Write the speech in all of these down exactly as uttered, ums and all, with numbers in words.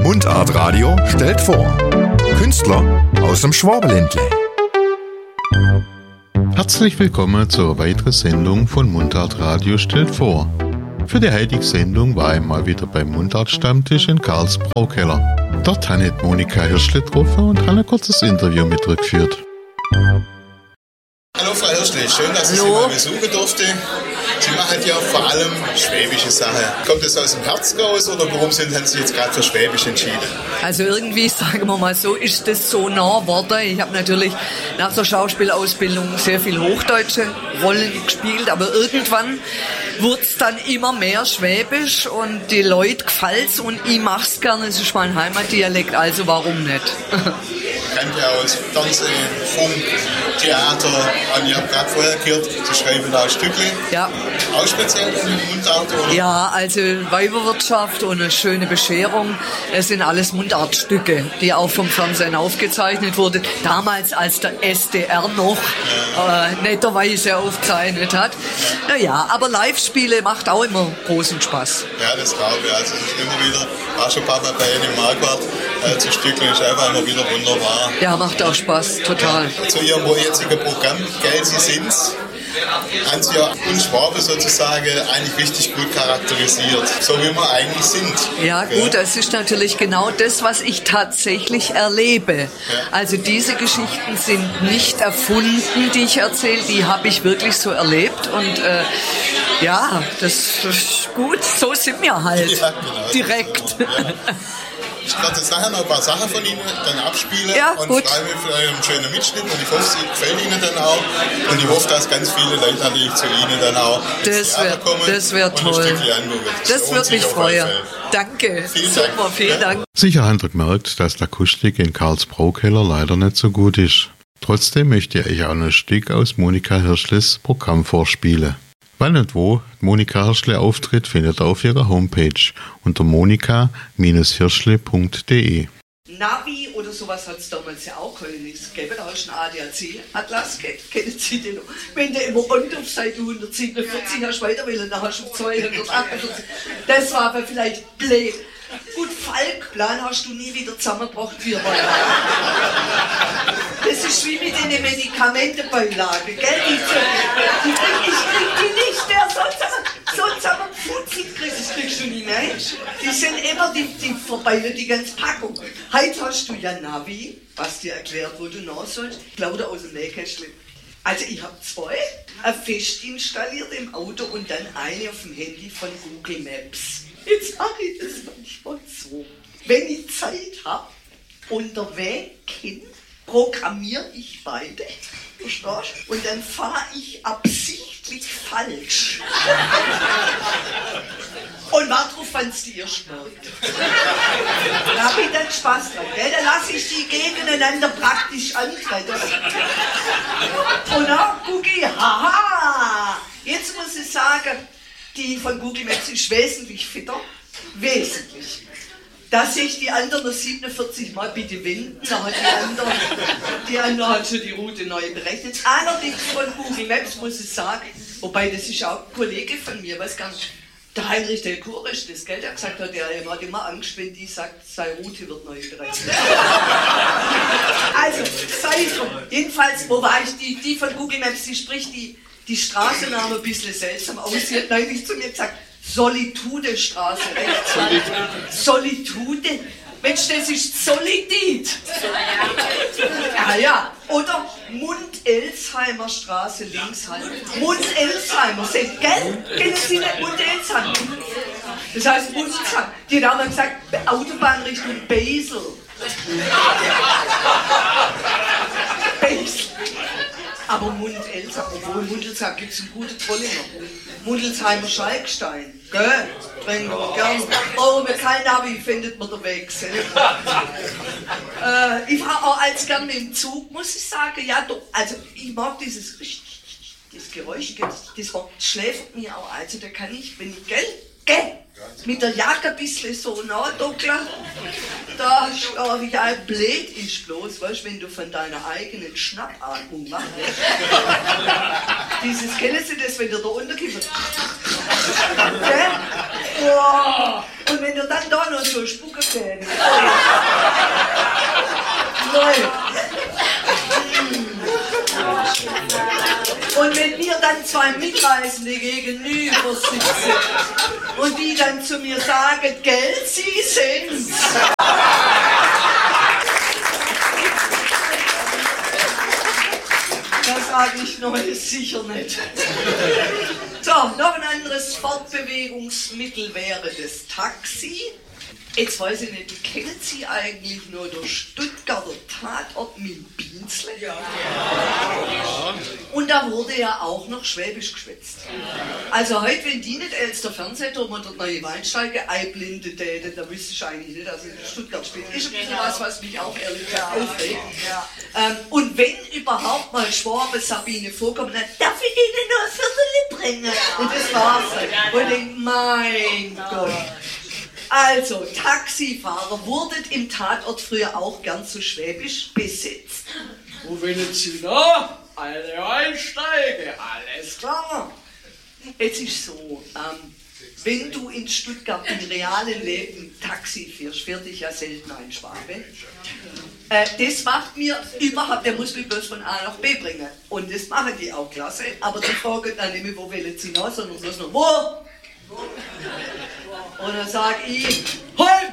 Mundart Radio stellt vor. Künstler aus dem Schwabenländle. Herzlich willkommen zur weiteren Sendung von Mundart Radio stellt vor. Für die heutige Sendung war ich mal wieder beim Mundart-Stammtisch in Karls Braukeller. Dort habe ich Monika Hirschle getroffen und habe ein kurzes Interview mit ihr geführt. Hallo Frau Hirschle, schön, dass ich Sie mal besuchen durfte. Sie machen ja vor allem schwäbische Sachen. Kommt das aus dem Herz raus oder warum sind Sie jetzt gerade für Schwäbisch entschieden? Also irgendwie, sagen wir mal so, ist das so nah geworden. Ich habe natürlich nach der Schauspielausbildung sehr viel hochdeutsche Rollen gespielt, aber irgendwann wurde es dann immer mehr Schwäbisch und die Leute gefällt's und ich mach's gerne, es ist mein Heimatdialekt, also warum nicht? Kennt ja aus Fernsehen, Funk, Theater und ich habe gerade vorher gehört, Sie schreiben da Stücke. Ja. Auch speziell in Mundart, oder? Ja, also Weiberwirtschaft und eine schöne Bescherung, es sind alles Mundartstücke, die auch vom Fernsehen aufgezeichnet wurden. Damals, als der S D R noch ja. äh, netterweise aufgezeichnet hat. Naja, aber Live-Spiele macht auch immer großen Spaß. Ja, das glaube ich. Also es ist immer wieder, war schon ein paar Mal bei Ihnen im Marquardt äh, zu Stückeln, ist einfach immer wieder wunderbar. Ja, macht auch Spaß, total. Ja, zu Ihrem jetzigen Programm, gell, Sie sind's, haben Sie ja uns Schwaben sozusagen eigentlich richtig gut charakterisiert, so wie wir eigentlich sind. Ja gut, das ist natürlich genau das, was ich tatsächlich erlebe. Ja. Also diese Geschichten sind nicht erfunden, die ich erzähle, die habe ich wirklich so erlebt und äh, ja, das ist gut, so sind wir halt, ja, genau, direkt. So. Ja. Ich werde jetzt nachher noch ein paar Sachen von Ihnen dann abspielen ja, und gut. freue mich für einen schönen Mitschnitt und ich hoffe, es gefällt Ihnen dann auch und ich hoffe, dass ganz viele Leute natürlich zu Ihnen dann auch ins Theater kommen das wär und toll. ein Stückchen angucken. Das, das wird mich freuen. Danke. Vielen Super, Dank. vielen ja. Dank. Sicher habt ihr gemerkt, dass der Akustik in Karls Braukeller leider nicht so gut ist. Trotzdem möchte ich euch auch ein Stück aus Monika Hirschles Programm vorspielen. Wann und wo Monika Hirschle auftritt, findet ihr auf ihrer Homepage unter monika Hirschle punkt de. Navi oder sowas hat es damals ja auch nichts gegeben. Da hast du einen A D A C-Atlas, kennen Sie den noch? Wenn du immer on auf Seite hundertsiebenundvierzig hast weiter wollen, dann hast du zweihundertachtundvierzig. Das war aber vielleicht blöd. Gut, Falkplan hast du nie wieder zusammengebracht wie heute. Das ist wie mit den Medikamentenbeilagen, gell? Die, die, ich krieg die nicht mehr so zusammen, so zusammenputzig kriegst, das kriegst du nie mehr. Die sind immer, die, die verbeiden die ganze Packung. Heute hast du ja Navi, was dir erklärt, wo du nach sollst. Ich glaube, aus dem Nähkästchen. Also ich habe zwei, ein fest installiert im Auto und dann eine auf dem Handy von Google Maps. Jetzt mache ich das manchmal so. Wenn ich Zeit habe, unterwegs hin, programmiere ich beide, verstehst du? Und dann fahre ich absichtlich falsch. Und warte drauf, wenn es dir schmeckt. Da habe ich dann Spaß dran, gell? Dann lasse ich die gegeneinander praktisch antreten. Und dann gucke ich, haha, jetzt muss ich sagen, die von Google Maps ist wesentlich fitter, wesentlich. Da sehe ich die anderen noch siebenundvierzig Mal bitte wenden, da hat die andere, die andere hat schon die Route neu berechnet. Allerdings von Google Maps muss ich sagen, wobei das ist auch ein Kollege von mir, weiß gar nicht, der Heinrich der Kur ist das, gell, der gesagt hat, der hat immer Angst, wenn die sagt, seine Route wird neu berechnet. Also, sei es drum. Jedenfalls, wo war ich, die, die von Google Maps, die spricht die Die Straßennamen ein bisschen seltsam aus. Sie hat neulich zu mir gesagt, Solitude-Straße, rechts. Solitude? Mensch, das ist Solidit. Ja, ja. Oder Mund-Elsheimer Straße, links halt. Mund-Elsheimer, seht, gell? Kennen Sie nicht Mund-Elsheimer? Das heißt Mund-Elsheimer. Die haben gesagt, Autobahn Richtung Basel. Basel. Aber Mund-Elsheimer, obwohl Mundelsheim gibt es eine gute Trollinger. Mundelsheimer Schalkstein, gell? Trinken wir gern. Oh, wir kein Navi, findet man den Weg. äh, ich fahre auch als gern im Zug, muss ich sagen. Ja, doch, also ich mag dieses das Geräusch, das, das schläft mir auch. Also da kann ich, wenn ich, gell? Gell? Mit der Jacke ein bisschen so nah dunkel, da schlafe ich ein blöd ist bloß, weißt, wenn du von deiner eigenen Schnappatmung machst. Dieses, kennen Sie das, wenn der da runterkommt? Gell? Oh, Und wenn du dann da noch so spucken kannst. Nein. Und wenn mir dann zwei Mitreisende gegenüber sitzen und die dann zu mir sagen, gell, sie sind's. Da sage ich, nein, sicher nicht. So, noch ein anderes Fortbewegungsmittel wäre das Taxi. Jetzt weiß ich nicht, kennen Sie eigentlich nur den Stuttgarter Tatort mit Bienzle? Ja. Und da wurde ja auch noch Schwäbisch geschwätzt. Also heute, wenn die nicht als der Fernsehturm oder der neue Weinsteiger einblindet täten, da wüsste ich eigentlich nicht, dass ich in Stuttgart spiele. Ist ein bisschen was, was mich auch ehrlich gesagt aufregt. Ja. Ähm, und wenn überhaupt mal Schwabe Sabine vorkommt, dann darf ich Ihnen nur ein Viertel bringen. Und das war's dann. Und ich denke, mein Gott. Also, Taxifahrer wurden im Tatort früher auch gern zu Schwäbisch besetzt. Wo wollen Sie noch? Alle einsteigen, alles klar. Es ist so, ähm, wenn du in Stuttgart im realen Leben Taxi fährst, fährt dich ja selten ein Schwabe. Äh, das macht mir überhaupt, der muss mich bloß von A nach B bringen. Und das machen die auch klasse, aber die fragen dann nicht mehr, wo wollen Sie noch, sondern bloß noch, wo? Und dann sag ich, Holm!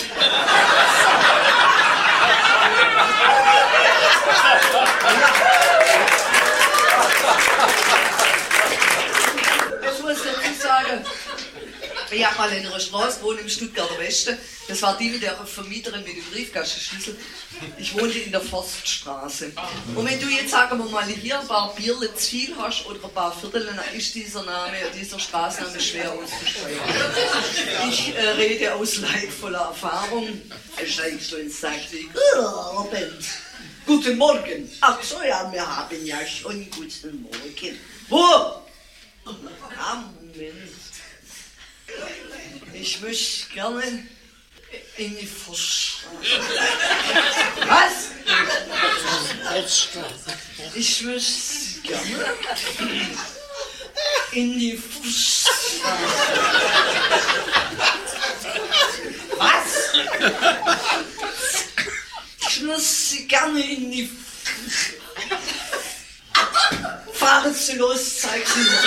Ich muss dazu sagen, ich habe mal in einer Straße gewohnt im Stuttgarter Westen. Das war die mit der Vermieterin mit dem Briefkastenschlüssel. Ich wohnte in der Forststraße. Und wenn du jetzt, sagen wir mal, hier ein paar Bierle zu viel hast oder ein paar Viertel, dann ist dieser Name, dieser Straßenname schwer auszusprechen. Ich äh, rede aus leidvoller Erfahrung. Steigst du ins Taxi? Abend. Guten Morgen. Ach so, ja, wir haben ja schon guten Morgen. Wo? Ah, Moment. Ich möchte gerne in die Forststraße. Was? Ich möchte gerne in die Forststraße. Was? Ich möchte gerne in die Fahren Sie los, zeig Sie mir.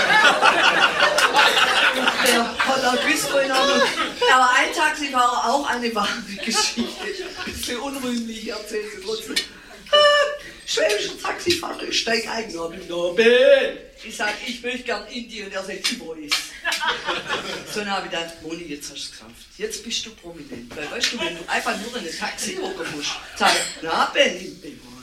Der Polizist-Vollname. Aber ein Taxifahrer, auch eine wahre Geschichte. Ein bisschen unrühmlich, erzählt sie trotzdem. Schwäbischer Taxifahrer, ich steig ein, Nobel. Ich sag, ich möchte gern in die, und er sagt, wo ist? So, dann habe ich gedacht, Moni, jetzt hast du es geschafft. Jetzt bist du prominent. Weil, weißt du, wenn du einfach nur in ein Taxi hocken musst, sag, na, Ben,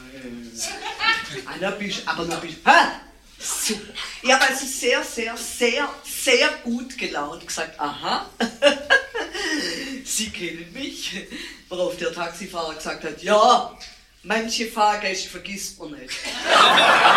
Anna bist, aber dann bist du, hä? Super. Ich habe also sehr, sehr, sehr, sehr gut gelaunt gesagt, aha, Sie kennen mich. Worauf der Taxifahrer gesagt hat, ja, manche Fahrgäste vergisst man nicht.